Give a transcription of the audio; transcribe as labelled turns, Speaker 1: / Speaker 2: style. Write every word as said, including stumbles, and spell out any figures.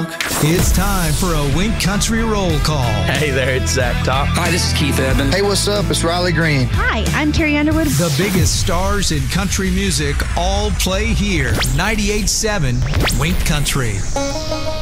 Speaker 1: talk.
Speaker 2: It's time for a Wink Country roll call.
Speaker 3: Hey there, it's Zach Top.
Speaker 4: Hi, this is Keith Urban.
Speaker 5: Hey, what's up? It's Riley Green.
Speaker 6: Hi, I'm Carrie Underwood.
Speaker 2: The biggest stars in country music all play here. ninety-eight point seven Wink Country.